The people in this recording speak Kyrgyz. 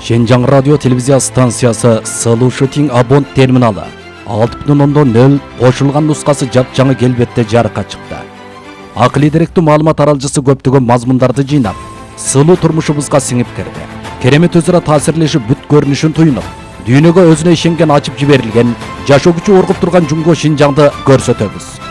Шенжаң радио телевизия станциясы Сылуу Шутинг Абон терминалы 6.0 кошулган нускасы жапжаңы келбетте жарыкка чыкты. Акылий деректүү маалымат аралжысы көптөгөн мазмундарды жыйнап, сылуу турмушубузга сиңип кирди. Керемет өзара таасирлешип бүт көрүнүшүн туюнуп, дүйнөгө өзүнө ишенген ачып жиберилген, жашоо күчү оргуп турган Жумго Шинжаңды көрсөтөбүз.